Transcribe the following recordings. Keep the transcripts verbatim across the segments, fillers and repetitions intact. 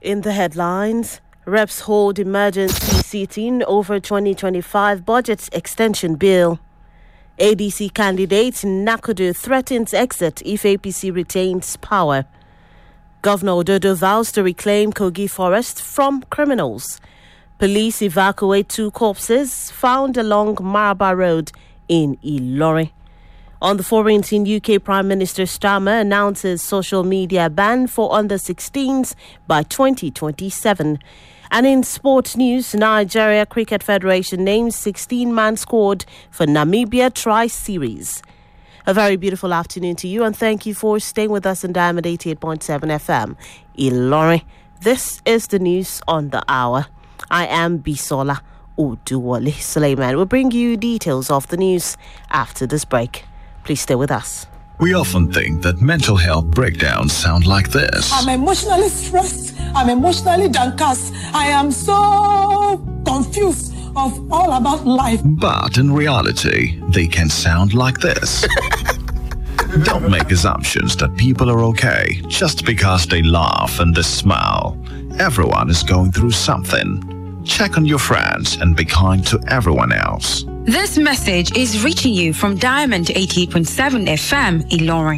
In the headlines, reps hold emergency sitting over twenty twenty-five budget extension bill. A D C candidate Nakodo threatens exit if A P C retains power. Governor Ododo vows to reclaim Kogi Forest from criminals. Police evacuate two corpses found along Maraba Road in Ilorin. On the foreign scene, U K Prime Minister Starmer announces social media ban for under sixteens by twenty twenty-seven. And in sports news, Nigeria Cricket Federation names sixteen-man squad for Namibia Tri-Series. A very beautiful afternoon to you, and thank you for staying with us on Diamond eighty-eight point seven F M, Ilorin. This is the news on the hour. I am Bisola Oduwole Suleiman. We'll bring you details of the news after this break. Please stay with us. We often think that mental health breakdowns sound like this. I'm emotionally stressed. I'm emotionally downcast. I am so confused of all about life. But in reality, they can sound like this. Don't make assumptions that people are okay just because they laugh and they smile. Everyone is going through something. Check on your friends and be kind to everyone else. This message is reaching you from Diamond eighty-eight point seven F M, Ilorin.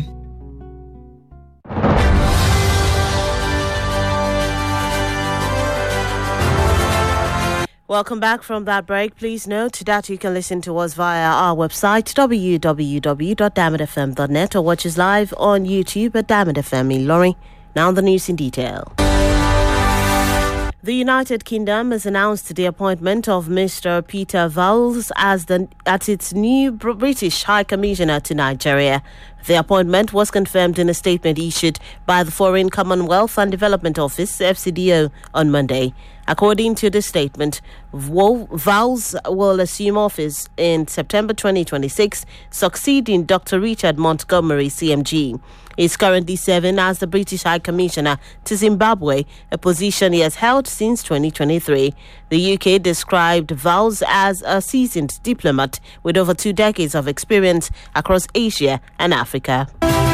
Welcome back from that break. Please note that you can listen to us via our website, w w w dot diamond f m dot net, or watch us live on YouTube at Diamond F M Ilorin. Now the news in detail. The United Kingdom has announced the appointment of Mister Peter Vowles as, the, as its new British High Commissioner to Nigeria. The appointment was confirmed in a statement issued by the Foreign Commonwealth and Development Office, F C D O, on Monday. According to the statement, Vowles will assume office in September twenty twenty-six, succeeding Doctor Richard Montgomery, C M G. He is currently serving as the British High Commissioner to Zimbabwe, a position he has held since twenty twenty-three. The U K described Vowles as a seasoned diplomat with over two decades of experience across Asia and Africa.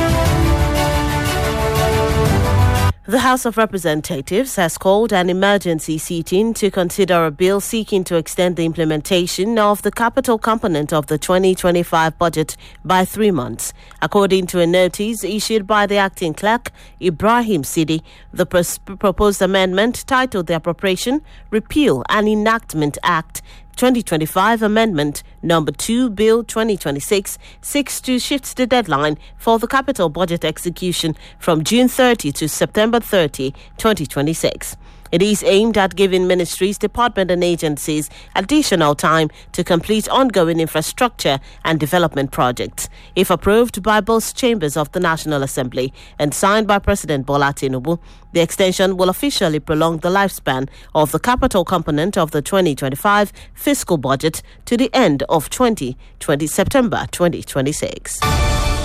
The House of Representatives has called an emergency sitting to consider a bill seeking to extend the implementation of the capital component of the twenty twenty-five budget by three months. According to a notice issued by the acting clerk, Ibrahim Sidi, the pros- proposed amendment titled the Appropriation, Repeal and Enactment Act twenty twenty-five Amendment Number two Bill twenty twenty-six seeks to shift the deadline for the capital budget execution from June thirtieth to September thirtieth, twenty twenty-six. It is aimed at giving ministries, departments and agencies additional time to complete ongoing infrastructure and development projects. If approved by both chambers of the National Assembly and signed by President Bola Tinubu, the extension will officially prolong the lifespan of the capital component of the twenty twenty-five fiscal budget to the end of twenty twenty September twenty twenty-six.